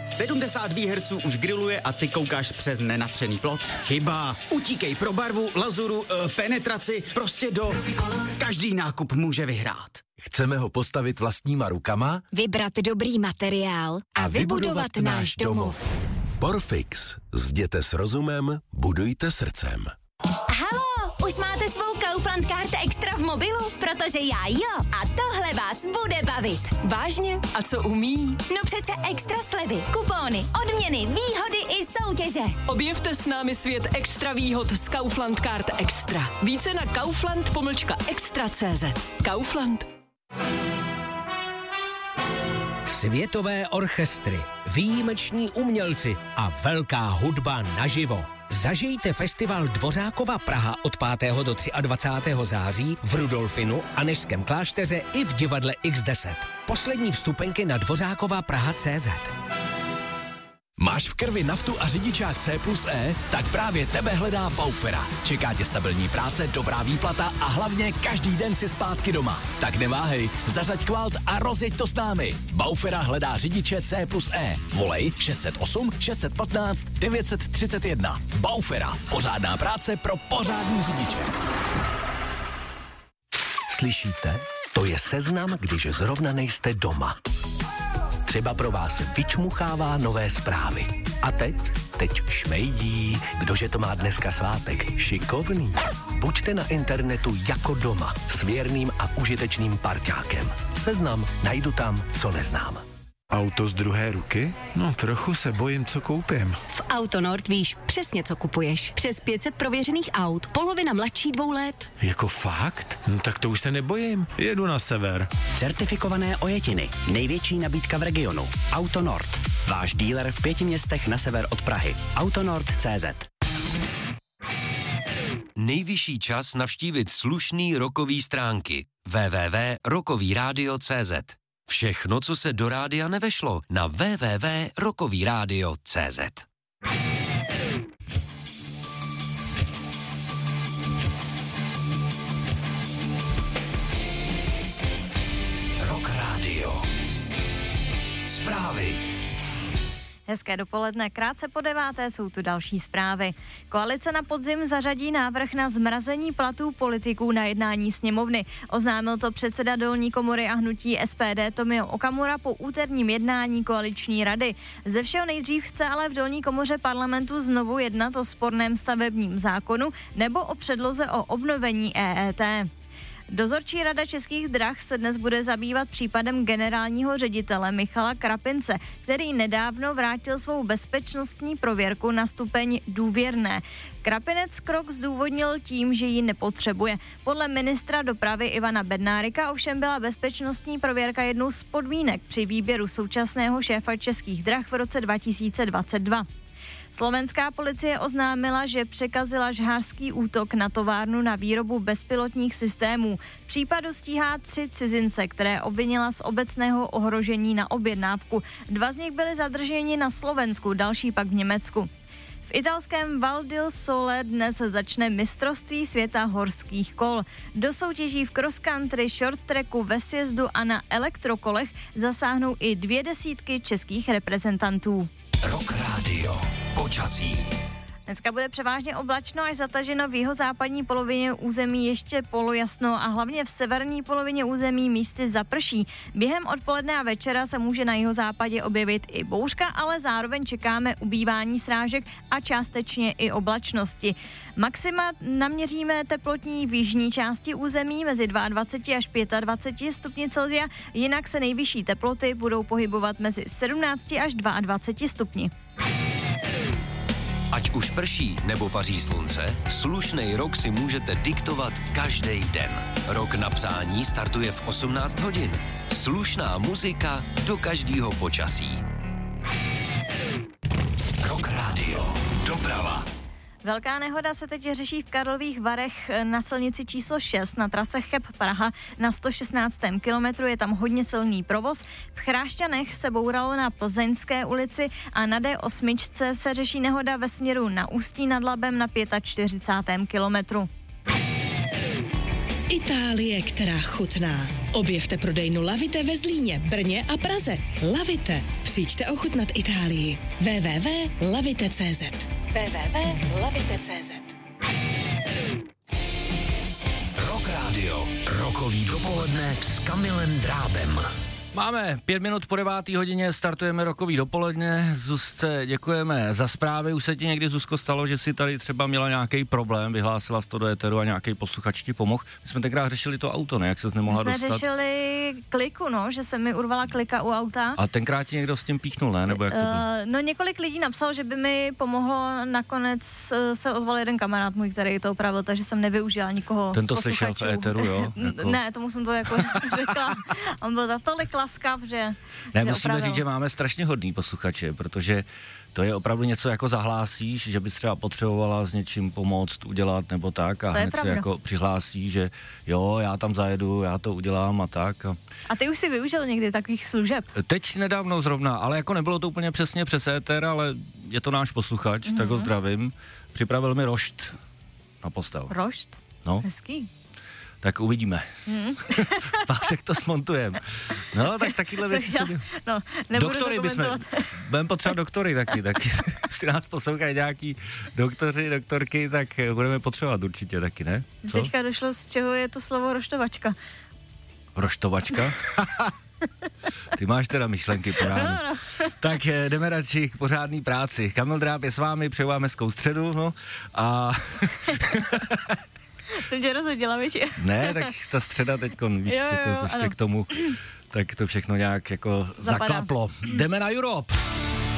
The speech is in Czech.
70 výherců už grilluje a ty koukáš přes nenatřený plot? Chyba. Utíkej pro barvu, lazuru, penetraci, prostě do... Každý nákup může vyhrát. Chceme ho postavit vlastníma rukama? Vybrat dobrý materiál a vybudovat náš domov. Porfix. Zděte s rozumem, budujte srdcem. Halo, už máte svou Kaufland Card Extra v mobilu? Protože já jo. A tohle vás bude bavit. Vážně? A co umí? No přece extra slevy, kupóny, odměny, výhody i soutěže. Objevte s námi svět extra výhod z Kaufland Card Extra. Více na kaufland.extra.cz. Kaufland. Světové orchestry, výjimeční umělci a velká hudba naživo. Zažijte festival Dvořákova Praha od 5. do 23. září v Rudolfinu, Anežském klášteře i v divadle X10. Poslední vstupenky na dvořákovapraha.cz. Máš v krvi naftu a řidičák C+E? Tak právě tebe hledá Baufera. Čeká tě stabilní práce, dobrá výplata a hlavně každý den si zpátky doma. Tak neváhej, zařaď kvalt a rozjeď to s námi. Baufera hledá řidiče C+E. Volej 608 615 931. Baufera. Pořádná práce pro pořádný řidiče. Slyšíte? To je seznam, když zrovna nejste doma. Třeba pro vás vyčmuchává nové zprávy. A teď šmejdí, kdože to má dneska svátek. Šikovný. Buďte na internetu jako doma s věrným a užitečným parťákem. Seznam najdu tam, co neznám. Auto z druhé ruky? No, trochu se bojím, co koupím. V Autonord víš přesně, co kupuješ. Přes 500 prověřených aut, polovina mladší 2 let. Jako fakt? No tak to už se nebojím. Jedu na sever. Certifikované ojetiny. Největší nabídka v regionu. Autonord. Váš dealer v 5 městech na sever od Prahy. Autonord.cz. Nejvyšší čas navštívit slušný rockový stránky. www.rockovyradio.cz. Všechno, co se do rádia nevešlo, na www.rockovyradio.cz. Rock Radio. Zprávy. Hezké dopoledne, krátce po 9. jsou tu další zprávy. Koalice na podzim zařadí návrh na zmrazení platů politiků na jednání sněmovny. Oznámil to předseda dolní komory a hnutí SPD Tomio Okamura po úterním jednání koaliční rady. Ze všeho nejdřív chce ale v dolní komoře parlamentu znovu jednat o sporném stavebním zákonu nebo o předloze o obnovení EET. Dozorčí rada Českých drah se dnes bude zabývat případem generálního ředitele Michala Krapince, který nedávno vrátil svou bezpečnostní prověrku na stupeň důvěrné. Krapinec krok zdůvodnil tím, že ji nepotřebuje. Podle ministra dopravy Ivana Bednárika ovšem byla bezpečnostní prověrka jednou z podmínek při výběru současného šéfa Českých drah v roce 2022. Slovenská policie oznámila, že překazila žhářský útok na továrnu na výrobu bezpilotních systémů. V případu stíhá 3 cizince, které obvinila z obecného ohrožení na objednávku. 2 z nich byli zadrženi na Slovensku, další pak v Německu. V italském Val del Sole dnes začne mistrovství světa horských kol. Do soutěží v cross country, short tracku, ve sjezdu a na elektrokolech zasáhnou i 20 českých reprezentantů. Rock Radio. Počasí. Dneska bude převážně oblačno až zataženo, v jihozápadní polovině území ještě polojasno a hlavně v severní polovině území místy zaprší. Během odpoledne a večera se může na jihozápadě objevit i bouřka, ale zároveň čekáme ubývání srážek a částečně i oblačnosti. Maxima naměříme teplotní v jižní části území mezi 22 až 25 stupni Celsia, jinak se nejvyšší teploty budou pohybovat mezi 17 až 22 stupni. Ať už prší nebo paří slunce, slušnej rok si můžete diktovat každý den. Rok na přání startuje v 18 hodin. Slušná muzika do každého počasí. Rock Radio. Doprava. Velká nehoda se teď řeší v Karlových Varech na silnici číslo 6 na trase Cheb Praha. Na 116. kilometru je tam hodně silný provoz. V Chrášťanech se bouralo na Plzeňské ulici a na D8 se řeší nehoda ve směru na Ústí nad Labem na 45. kilometru. Itálie, která chutná. Objevte prodejnu Lavite ve Zlíně, Brně a Praze. Lavite. Přijďte ochutnat Itálii. www.lavite.cz www.lavite.cz Rock Radio. Rokový dopoledne s Kamilem Drábem. Máme 5 minut po 9. hodině, startujeme rokový dopoledne. Zuzce děkujeme za zprávy. Už se ti někdy, Zuzko, stalo, že si tady třeba měla nějaký problém, vyhlásila jsi to do éteru a nějaký posluchač ti pomohl? My jsme tenkrát řešili to auto, ne? Jak ses nemohla dostat? My jsme řešili kliku, no, že se mi urvala klika u auta. A tenkrát ti někdo s tím píchnul, ne? Nebo jak to bylo? No, několik lidí napsalo, že by mi pomohlo, nakonec se ozval jeden kamarád můj, který to opravil, takže jsem nevyužila nikoho. Ten to slyšel v éteru, jo? Jako... Ne, tomu jsem to jako řekla. On byl tolik laskav, že ne, musíme říct, že máme strašně hodný posluchače, protože to je opravdu něco, jako zahlásíš, že bys třeba potřebovala s něčím pomoct, udělat nebo tak a hned se jako přihlásí, že jo, já tam zajedu, já to udělám a tak. A ty už si využil někdy takových služeb? Teď nedávno zrovna, ale jako nebylo to úplně přesně přes éter, ale je to náš posluchač, tak ho zdravím. Připravil mi rošt na postel. Rošt? No. Hezký. Tak uvidíme. V pátek to smontujeme. No, tak takyhle věci se... No, doktory budeme potřebovat doktory taky si nás poslouchají nějaký doktoři, doktorky, tak budeme potřebovat určitě taky, ne? Co? Teďka došlo, z čeho je to slovo roštovačka. Roštovačka? Ty máš teda myšlenky po ránu. No. Tak jdeme radši k pořádný práci. Kamil Dráb je s vámi, přeju vám hezkou středu, no a... Jsem tě rozhodila, víš? Ne, tak ta středa teďkon, víš, jako ještě k tomu, tak to všechno nějak jako zaklaplo. Jdeme na Europe!